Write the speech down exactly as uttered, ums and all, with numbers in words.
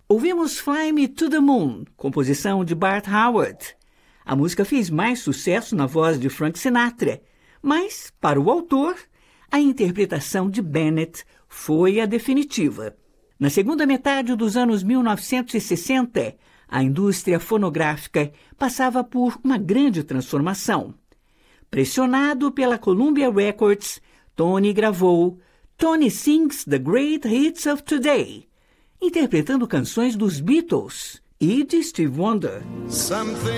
Ouvimos Fly Me to the Moon, composição de Bart Howard. A música fez mais sucesso na voz de Frank Sinatra, mas, para o autor, a interpretação de Bennett foi a definitiva. Na segunda metade dos anos mil novecentos e sessenta, a indústria fonográfica passava por uma grande transformação. Pressionado pela Columbia Records, Tony gravou Tony Sings the Great Hits of Today, interpretando canções dos Beatles e de Stevie Wonder. Something